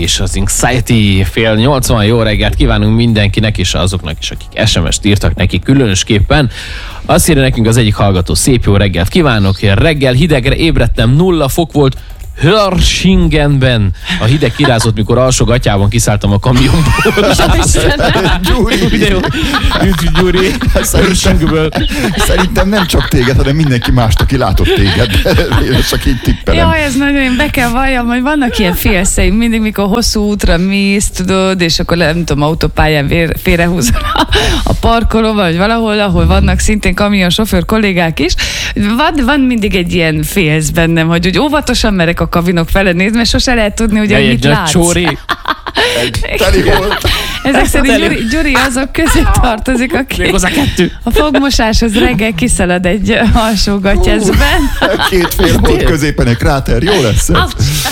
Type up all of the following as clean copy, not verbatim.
és az Anxiety 7:80. Jó reggelt kívánunk mindenkinek, és azoknak is, akik SMS-t írtak neki különösképpen. Azt írja nekünk az egyik hallgató: szép jó reggelt kívánok, reggel hidegre ébredtem, 0 fok volt Hörschingenben. A hideg kirázott, mikor alsógatjában kiszálltam a kamionból. Gyuri. Gyuri. Szerintem nem csak téged, hanem mindenki mást, aki látott téged. Én csak így tippelem. Jaj, ez nagyon, én be kell valljam, hogy vannak ilyen félszeim, mindig, mikor hosszú útra mész, tudod, és akkor nem tudom, autópályán félrehúzol a parkolóban, vagy valahol, ahol vannak szintén kamionsofőr kollégák is. Van mindig egy ilyen félsz bennem, hogy úgy óvatosan merek a kavinok fele nézni, mert sose lehet tudni, hogy mit látsz. Csóri. Teli volt. Ezek szerint Gyuri azok közé tartozik, aki a fogmosáshoz reggel kiszalad egy alsógatyászben. 2 fél volt középen egy kráter, jó lesz ez.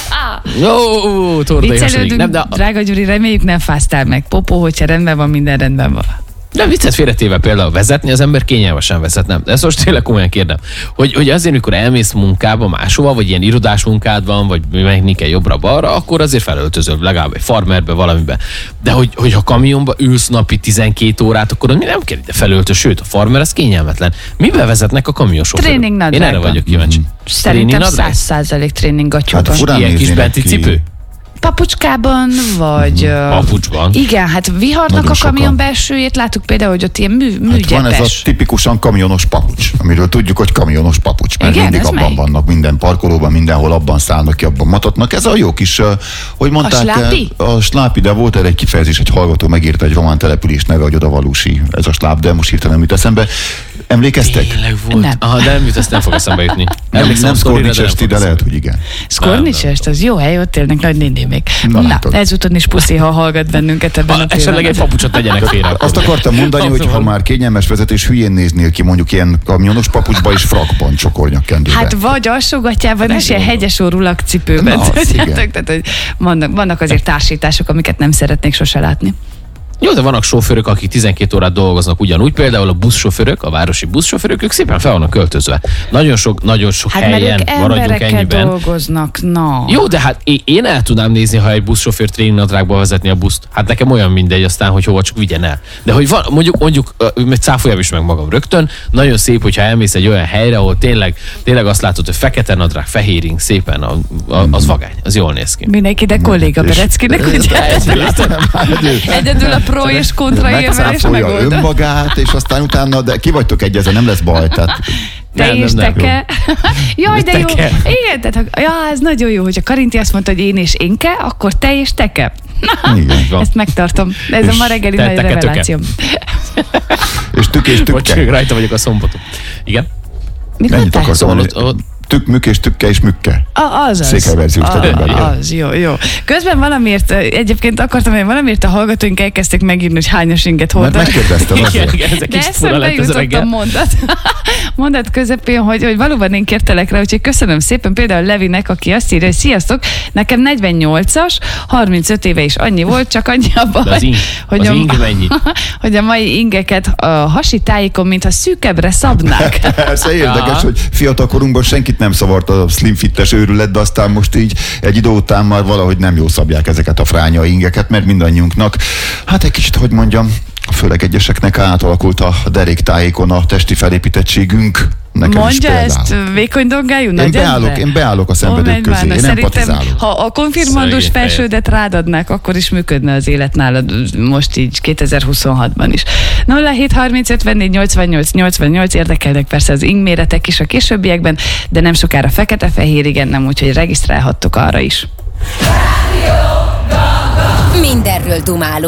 Jó, tordai Viccelődünk, drága Gyuri, reméljük nem fáztál meg. Popó, hogyha rendben van, minden rendben van. De viccet félretéve például vezetni, az ember kényelmesen vezet, nem? De ezt most tényleg komolyan kérdem. Hogy azért, mikor elmész munkába máshova, vagy ilyen irodás munkád van, vagy menni kell jobbra-balra, akkor azért felöltözöl legalább egy farmerbe, valamibe. De hogyha kamionba ülsz napi 12 órát, akkor mi nem kell ide felöltöz, sőt, a farmer az kényelmetlen. Mivel vezetnek a kamionsofőrök? Tréningnadrágban. Én erre vagyok kíváncsi. Szerintem 100% tréninggatyóban. Hát Ilyen kis benti cipő? Papucskában, vagy... Papucsban. Igen, hát Viharnak Nagyon a sokan. kamion belsőjét láttuk például, hogy ott ilyen műgyepes. Hát van ez a tipikusan kamionos papucs, amiről tudjuk, hogy kamionos papucs, mert Igen, mindig ez abban melyik? vannak, minden parkolóban, mindenhol abban szállnak ki, abban matotnak. Ez a jó kis, hogy mondták... slápi? A slápi, de volt erre egy kifejezés, egy hallgató megírta, egy román település neve, hogy odavalósi ez a sláp, de most hirtelen jut eszembe. Emlékeztek? Tényleg volt. Nem. Aha, de nem jut, ezt nem fog eszembe jutni. Nem Szkornicsesti, de lehet, hogy igen. Szkornicsest, az jó hely, ott élnek nagy nénémék. Na, Na, látod. ezúton is puszi, ha hallgat bennünket ebben a Esetleg egy pillanatban. papucsot tegyenek félre. Azt akartam mondani, hogy ha már kényelmes vezetés, hülyén néznél ki mondjuk ilyen kamionos papucsba és frakban, csokornyakkendőben. Hát vagy alsógatjában is ilyen hegyes orrú lakcipőben. Na, az igen. Tehát, hogy vannak azért társítások, amiket nem szeretnék sose látni. Jó, de vannak sofőrök, akik 12 órát dolgoznak ugyanúgy, például a buszsofőrök, a városi buszsofőrök, ők szépen fel vannak költözve. Nagyon sok Hát mert helyen ők maradjunk emberekkel ennyiben. dolgoznak, na. Jó, de hát én el tudnám nézni, ha egy buszsofőr tréningnadrágba vezetni a buszt. Hát nekem olyan mindegy aztán, hogy hova csak vigyen el. De hogy van, mondjuk cáfoljam is meg magam rögtön, nagyon szép, hogyha elmész egy olyan helyre, ahol tényleg azt látod, hogy fekete nadrág, fehéring, szépen az vagány, az jól néz ki. Mindenki, de kolléga Bereckinek, ugye? Egyedül a pro és kontra érvelés Megcáfolja megoldott. önmagát, és aztán utána, de ki vagytok egyezve, nem lesz baj. Tehát Te és teke. Jaj, de jó. Teke. Igen, tehát ez nagyon jó, hogyha Karinti azt mondta, hogy én és énke, akkor te és teke. igen. Van. Ezt megtartom. Ez a ma reggeli te nagy teke, revelációm. És tük és Bocs, tükke. rajta vagyok a szombaton. Igen? Mit Mennyit mondtál? akarsz Szóval mondani? Tük, mük és tükke és mükke. Azaz. Székelyverziós tegyen belőle. Az, jó. Közben valamiért, egyébként akartam, hogy valamiért a hallgatóink elkezdték megírni, hogy hányos inget Mert hordanak. megkérdeztem Igen, azért. igen, ez egy De kis fura eszembe lett ez jutott a reggel. mondat közepén, hogy valóban én kértelek rá, úgyhogy köszönöm szépen például Levinek, aki azt írja, hogy sziasztok, nekem 48-as, 35 éve is annyi volt, csak annyi abban, De az ing mennyi? hogy a mai ingeket a hasi tájékon, mintha szűkebbre szabnák. Persze érdekes, Ja. hogy fiatal korunkban senkit nem szavart a slim fittes őrület, de aztán most így egy idő után már valahogy nem jó szabják ezeket a fránya ingeket, mert mindannyiunknak, hát egy kicsit, hogy mondjam, főleg egyeseknek átalakult a deréktájékon a testi felépítettségünk. Nekem is Mondja például. ezt vékony-dongájú Én nagy beállok a szenvedők közé, én Szerintem, empatizálok. ha a konfirmandus Szegény felsődet rád adnák, akkor is működne az élet nálad most így 2026-ban is. 07 30 54 88 88 érdekelnek persze az ingméretek is a későbbiekben, de nem sokára fekete-fehér, igen, nem, úgyhogy regisztrálhattok arra is. Mindenről dumálunk.